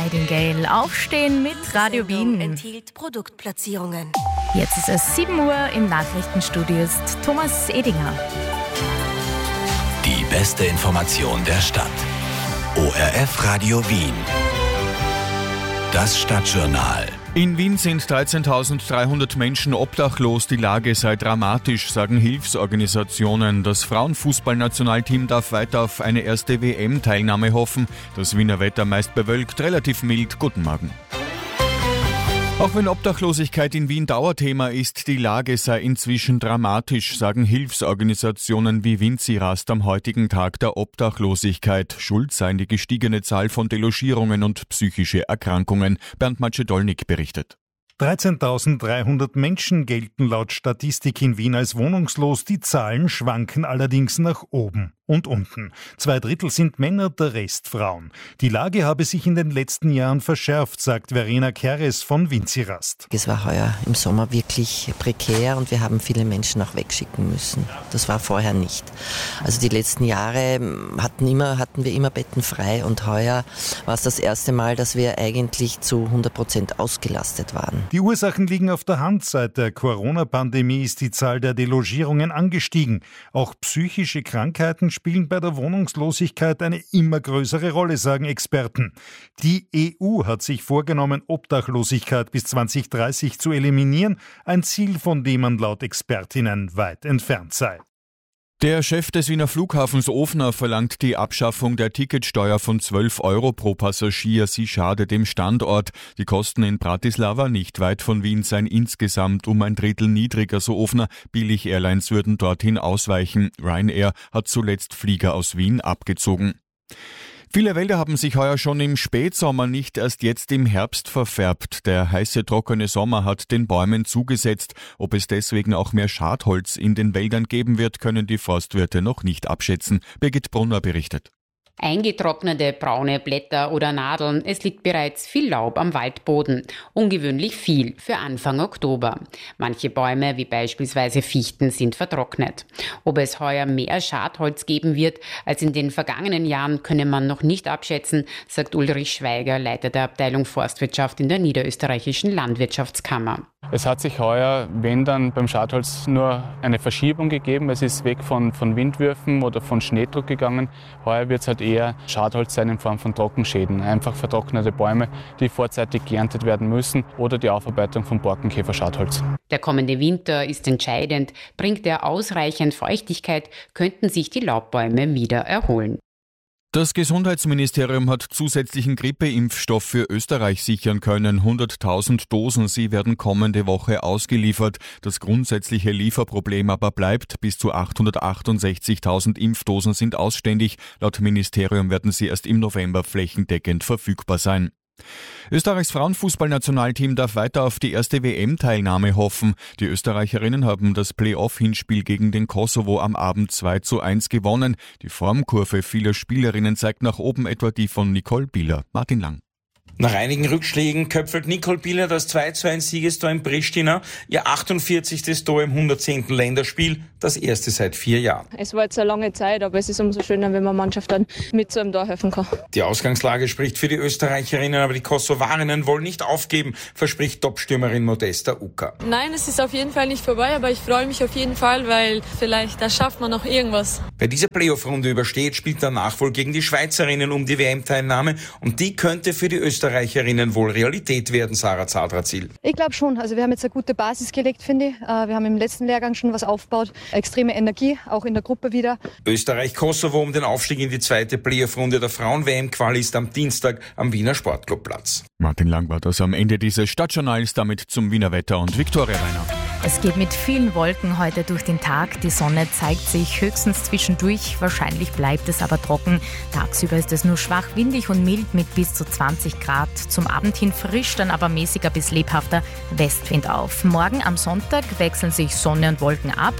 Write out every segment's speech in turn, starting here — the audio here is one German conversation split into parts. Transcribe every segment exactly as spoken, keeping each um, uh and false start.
Nightingale. Aufstehen mit Radio Wien. Enthielt Produktplatzierungen. Jetzt ist es sieben Uhr, im Nachrichtenstudio ist Thomas Edinger. Die beste Information der Stadt. O R F Radio Wien. Das Stadtjournal. In Wien sind dreizehntausenddreihundert Menschen obdachlos. Die Lage sei dramatisch, sagen Hilfsorganisationen. Das Frauenfußballnationalteam darf weiter auf eine erste W M-Teilnahme hoffen. Das Wiener Wetter meist bewölkt, relativ mild. Guten Morgen. Auch wenn Obdachlosigkeit in Wien Dauerthema ist, die Lage sei inzwischen dramatisch, sagen Hilfsorganisationen wie Vincirast am heutigen Tag der Obdachlosigkeit. Schuld seien die gestiegene Zahl von Delogierungen und psychische Erkrankungen. Bernd Macedolnik berichtet. dreizehntausenddreihundert Menschen gelten laut Statistik in Wien als wohnungslos. Die Zahlen schwanken allerdings nach oben und unten. Zwei Drittel sind Männer, der Rest Frauen. Die Lage habe sich in den letzten Jahren verschärft, sagt Verena Keres von Vincirast. Es war heuer im Sommer wirklich prekär und wir haben viele Menschen auch wegschicken müssen. Das war vorher nicht. Also die letzten Jahre hatten, immer, hatten wir immer Betten frei und heuer war es das erste Mal, dass wir eigentlich zu hundert Prozent ausgelastet waren. Die Ursachen liegen auf der Hand. Seit der Corona-Pandemie ist die Zahl der Delogierungen angestiegen. Auch psychische Krankheiten spielen bei der Wohnungslosigkeit eine immer größere Rolle, sagen Experten. Die E U hat sich vorgenommen, Obdachlosigkeit bis zwanzig dreißig zu eliminieren, ein Ziel, von dem man laut Expertinnen weit entfernt sei. Der Chef des Wiener Flughafens Ofner verlangt die Abschaffung der Ticketsteuer von zwölf Euro pro Passagier. Sie schade dem Standort. Die Kosten in Bratislava, nicht weit von Wien, seien insgesamt um ein Drittel niedriger, so Ofner. Billig-Airlines würden dorthin ausweichen. Ryanair hat zuletzt Flieger aus Wien abgezogen. Viele Wälder haben sich heuer schon im Spätsommer, nicht erst jetzt im Herbst verfärbt. Der heiße, trockene Sommer hat den Bäumen zugesetzt. Ob es deswegen auch mehr Schadholz in den Wäldern geben wird, können die Forstwirte noch nicht abschätzen. Birgit Brunner berichtet. Eingetrocknete braune Blätter oder Nadeln, es liegt bereits viel Laub am Waldboden. Ungewöhnlich viel für Anfang Oktober. Manche Bäume, wie beispielsweise Fichten, sind vertrocknet. Ob es heuer mehr Schadholz geben wird als in den vergangenen Jahren, könne man noch nicht abschätzen, sagt Ulrich Schweiger, Leiter der Abteilung Forstwirtschaft in der Niederösterreichischen Landwirtschaftskammer. Es hat sich heuer, wenn dann beim Schadholz, nur eine Verschiebung gegeben. Es ist weg von, von Windwürfen oder von Schneedruck gegangen. Heuer wird es halt eher Schadholz sein in Form von Trockenschäden. Einfach vertrocknete Bäume, die vorzeitig geerntet werden müssen, oder die Aufarbeitung von Borkenkäferschadholz. Der kommende Winter ist entscheidend. Bringt er ausreichend Feuchtigkeit, könnten sich die Laubbäume wieder erholen. Das Gesundheitsministerium hat zusätzlichen Grippeimpfstoff für Österreich sichern können. hunderttausend Dosen, sie werden kommende Woche ausgeliefert. Das grundsätzliche Lieferproblem aber bleibt. Bis zu achthundertachtundsechzigtausend Impfdosen sind ausständig. Laut Ministerium werden sie erst im November flächendeckend verfügbar sein. Österreichs Frauenfußballnationalteam darf weiter auf die erste W M-Teilnahme hoffen. Die Österreicherinnen haben das Play-off-Hinspiel gegen den Kosovo am Abend zwei zu eins gewonnen. Die Formkurve vieler Spielerinnen zeigt nach oben, etwa die von Nicole Bieler. Martin Lang. Nach einigen Rückschlägen köpfelt Nicole Bieler das zwei zu eins Siegestor in Pristina, ihr achtundvierzigstes Tor im hundertzehnten Länderspiel, das erste seit vier Jahren. Es war jetzt eine lange Zeit, aber es ist umso schöner, wenn man Mannschaft dann mit so einem Tor helfen kann. Die Ausgangslage spricht für die Österreicherinnen, aber die Kosovarinnen wollen nicht aufgeben, verspricht Topstürmerin Modesta Uka. Nein, es ist auf jeden Fall nicht vorbei, aber ich freue mich auf jeden Fall, weil vielleicht da schafft man noch irgendwas. Wer diese Playoff-Runde übersteht, spielt danach wohl gegen die Schweizerinnen um die W M-Teilnahme und die könnte für die Österreicherinnen Österreicherinnen wohl Realität werden, Sarah Zadrazil. Ich glaube schon. Also wir haben jetzt eine gute Basis gelegt, finde ich. Wir haben im letzten Lehrgang schon was aufgebaut. Extreme Energie, auch in der Gruppe wieder. Österreich-Kosovo um den Aufstieg in die zweite Playoff-Runde der Frauen-W M-Quali ist am Dienstag am Wiener Sportclubplatz. Martin Lang war das am Ende dieses Stadtjournals, damit zum Wiener Wetter und Viktoria Reiner. Es geht mit vielen Wolken heute durch den Tag. Die Sonne zeigt sich höchstens zwischendurch. Wahrscheinlich bleibt es aber trocken. Tagsüber ist es nur schwach windig und mild mit bis zu zwanzig Grad. Zum Abend hin frisch, dann aber mäßiger bis lebhafter Westwind auf. Morgen am Sonntag wechseln sich Sonne und Wolken ab.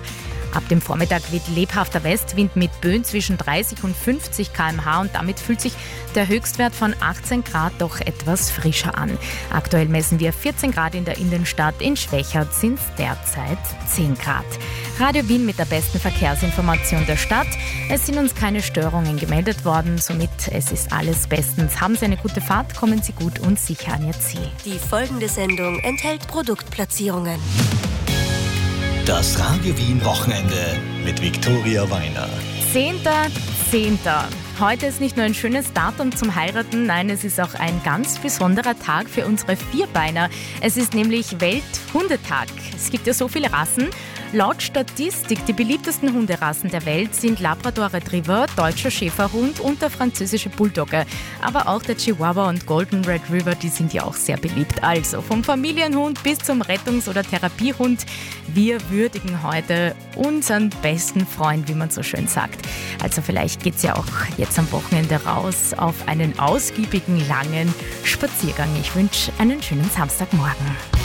Ab dem Vormittag weht lebhafter Westwind mit Böen zwischen dreißig und fünfzig Kilometer pro Stunde und damit fühlt sich der Höchstwert von achtzehn Grad doch etwas frischer an. Aktuell messen wir vierzehn Grad in der Innenstadt, in Schwächert sind es derzeit zehn Grad. Radio Wien mit der besten Verkehrsinformation der Stadt. Es sind uns keine Störungen gemeldet worden, somit es ist alles bestens. Haben Sie eine gute Fahrt, kommen Sie gut und sicher an Ihr Ziel. Die folgende Sendung enthält Produktplatzierungen. Das Radio Wien Wochenende mit Viktoria Weiner. zehnter zehnter Heute ist nicht nur ein schönes Datum zum Heiraten, nein, es ist auch ein ganz besonderer Tag für unsere Vierbeiner. Es ist nämlich Welthundetag. Es gibt ja so viele Rassen. Laut Statistik, die beliebtesten Hunderassen der Welt sind Labrador Retriever, deutscher Schäferhund und der französische Bulldogge. Aber auch der Chihuahua und Golden Retriever, die sind ja auch sehr beliebt. Also vom Familienhund bis zum Rettungs- oder Therapiehund. Wir würdigen heute unseren besten Freund, wie man so schön sagt. Also vielleicht geht's ja auch jetzt am Wochenende raus auf einen ausgiebigen, langen Spaziergang. Ich wünsche einen schönen Samstagmorgen.